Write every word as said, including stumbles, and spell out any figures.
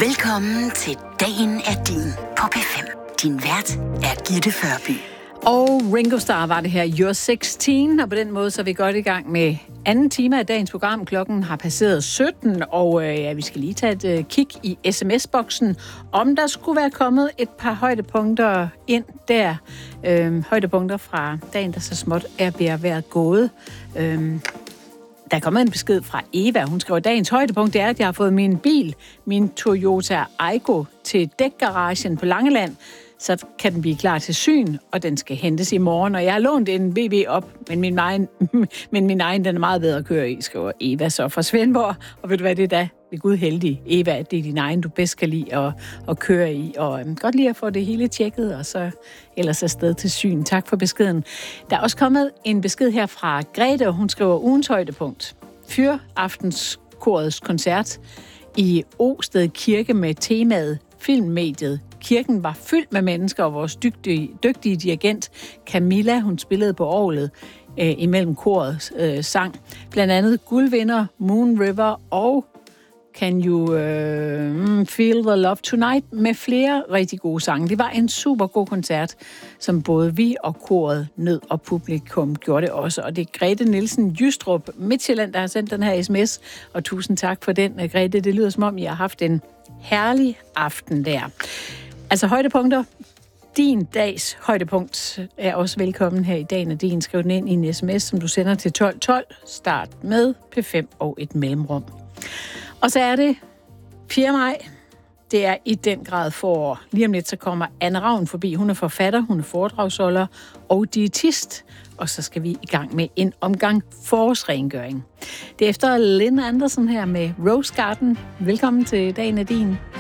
Velkommen til Dagen er din på P fem. Din vært er Gitte Førby. Og Ringo Starr var det her, You're seksten, og på den måde så er vi godt i gang med anden time af dagens program. Klokken har passeret sytten, og øh, ja, vi skal lige tage et øh, kig i sms-boksen, om der skulle være kommet et par højdepunkter ind der. Øh, højdepunkter fra dagen, der så småt er ved at være gået. Øh, Der er kommet en besked fra Eva. Hun skriver, dagens højdepunkt det er, at jeg har fået min bil, min Toyota Aygo, til dækgaragen på Langeland. Så kan den blive klar til syn, og den skal hentes i morgen. Og jeg har lånt en B B op, men min egen, men min egen den er meget bedre at køre i, skriver Eva så fra Svendborg. Og ved du hvad, det er da ved Gud heldig, Eva, at det er din egen, du bedst kan lide at, at køre i. Og um, godt lige at få det hele tjekket, og så ellers afsted til syn. Tak for beskeden. Der er også kommet en besked her fra Grete, og hun skriver ugens højdepunkt. Fyraftenskorets koncert i Osted Kirke med temaet Filmmediet. Kirken var fyldt med mennesker, og vores dygtige, dygtige dirigent Camilla, hun spillede på orglet øh, imellem koret øh, sang. Blandt andet Guldvinder, Moon River og Can You øh, Feel the Love Tonight med flere rigtig gode sange. Det var en super god koncert, som både vi og koret nød, og publikum gjorde det også. Og det er Grete Nielsen Jystrup Midtjylland, der har sendt den her sms, og tusind tak for den, Grete. Det lyder som om, I har haft en herlig aften der. Altså højdepunkter. Din dags højdepunkt er også velkommen her i dagen, og din skriv den ind i en sms, som du sender til tolv tolv. Start med P fem og et mellemrum. Og så er det fjerde maj. Det er i den grad forår. Lige om lidt så kommer Anne Ravn forbi. Hun er forfatter, hun er foredragsholder og diætist. Og så skal vi i gang med en omgang forårsrengøring. Det er efter Lynn Andersen her med Rose Garden. Velkommen til Dagen er din